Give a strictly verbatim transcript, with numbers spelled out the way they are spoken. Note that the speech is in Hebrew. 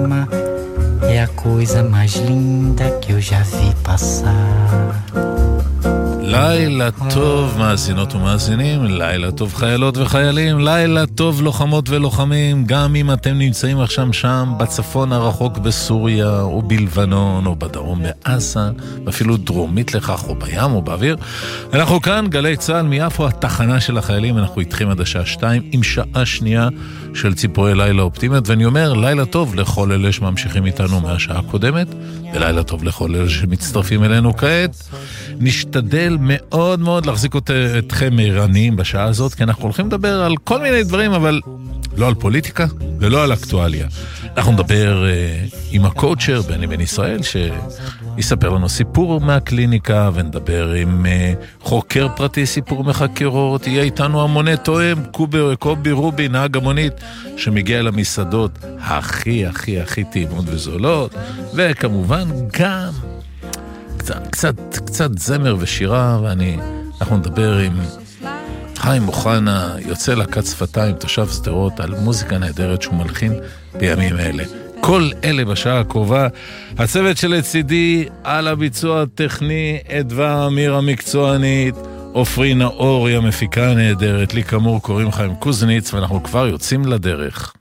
cama é a coisa mais linda que eu já vi passar. לילה טוב מאזינות ומאזינים, לילה טוב חיילות וחיילים, לילה טוב לוחמות ולוחמים, גם אם אתם נמצאים עכשיו שם בצפון הרחוק בסוריה או בלבנון או בדרום בעזה, ואפילו דרומית לכך או בים או באוויר. אנחנו כאן, גלי צהל מיפו, התחנה של החיילים, אנחנו איתכם עד השעה שתיים עם שעה שנייה של ציפורי לילה אופטימיות, ואני אומר לילה טוב לכל אלה שממשיכים איתנו מהשעה הקודמת, ולילה טוב לכל אלה שמצטרפים אלינו כעת. נשתדל מאוד מאוד להחזיק אתכם ערניים בשעה הזאת, כי אנחנו הולכים לדבר על כל מיני דברים, אבל לא על פוליטיקה ולא על אקטואליה. אנחנו נדבר uh, עם הקואוצ'ר בני בן ישראל, שיספר לנו סיפור מהקליניקה, ונדבר עם uh, חוקר פרטי סיפור מחקירות. יהיה איתנו המונה תואם, קובי, קובי רובי, נהג המונית, שמגיע למסעדות הכי הכי הכי טעימות וזולות, וכמובן גם קצת, קצת, קצת זמר ושירה, ואני, אנחנו נדבר עם חיים אוחנה, יוצא להקת שפתיים, תושב שדרות, על מוזיקה נהדרת שהוא מלחין בימים אלה. כל אלה בשעה הקרובה. הצוות של לצידי על הביצוע הטכני, אדווה אמיר המקצוענית, אופרי נאור היא המפיקה הנהדרת, לי כאמור קוראים חיים קוזניץ, ואנחנו כבר יוצאים לדרך.